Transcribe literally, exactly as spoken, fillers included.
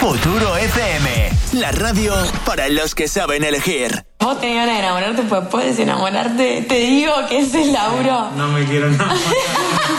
Futuro F M, la radio para los que saben elegir. Vos tenés ganas de enamorarte, pues puedes enamorarte. Te digo que ese es Lauro. No me quiero enamorar.